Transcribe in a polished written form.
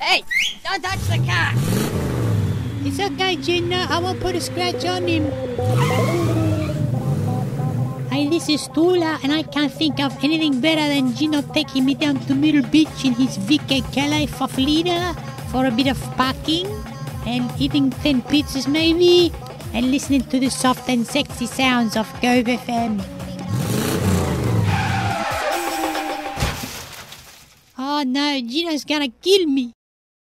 Hey, don't touch the car! It's okay, Gina. I won't put a scratch on him. Hey, this is Tula, and I can't think of anything better than Gino taking me down to Middle Beach in his Vicky Calais Faflida for a bit of parking and eating 10 pizzas maybe and listening to the soft and sexy sounds of Go FM. Oh no, Gino's gonna kill me.